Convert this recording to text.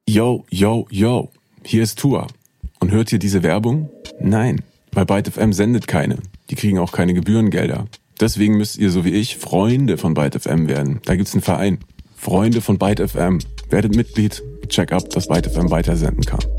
Yo, yo, yo, hier ist Tua. Und hört ihr diese Werbung? Nein, weil Byte FM sendet keine. Die kriegen auch keine Gebührengelder. Deswegen müsst ihr, so wie ich, Freunde von Byte FM werden. Da gibt's einen Verein. Freunde von Byte FM. Werdet Mitglied, check ab, dass Byte FM weitersenden kann.